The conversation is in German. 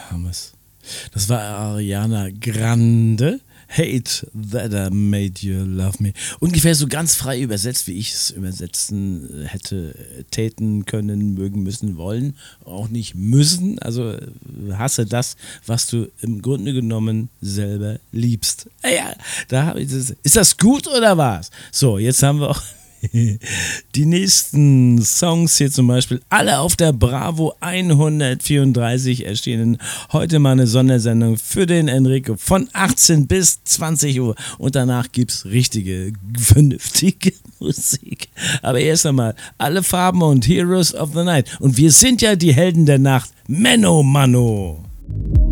haben wir es. Das war Ariana Grande. Hate that I made you love me. Ungefähr so ganz frei übersetzt, wie ich es übersetzen hätte, täten können, mögen, müssen, wollen. Auch nicht müssen. Also hasse das, was du im Grunde genommen selber liebst. Ja, ist das gut oder was? So, jetzt haben wir auch die nächsten Songs hier zum Beispiel, alle auf der Bravo 134 erschienen. Heute mal eine Sondersendung für den Enrico von 18 bis 20 Uhr. Und danach gibt's richtige, vernünftige Musik. Aber erst einmal alle Farben und Heroes of the Night. Und wir sind ja die Helden der Nacht. Menno Mano.